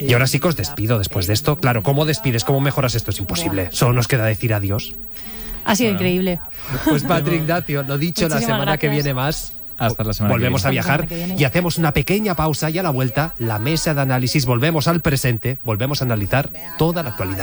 Y ahora sí que os despido después de esto. Claro, ¿cómo despides? ¿Cómo mejoras esto? Es imposible. Solo nos queda decir adiós. Ha sido increíble. Pues Patri Ignacio, lo dicho, Muchísimas la semana gracias. que viene más. Hasta la semana Volvemos que a viene. viajar Hasta la semana que viene. y hacemos una pequeña pausa y a la vuelta, la mesa de análisis. Volvemos al presente, volvemos a analizar toda la actualidad.